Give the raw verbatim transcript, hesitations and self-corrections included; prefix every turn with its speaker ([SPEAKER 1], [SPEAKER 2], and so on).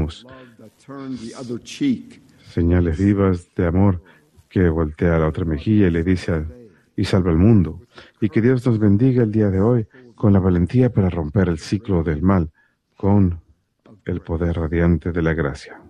[SPEAKER 1] vemos señales vivas de amor que voltea a la otra mejilla y le dice a- y salva al mundo. Y que Dios nos bendiga el día de hoy con la valentía para romper el ciclo del mal, con el poder radiante de la gracia.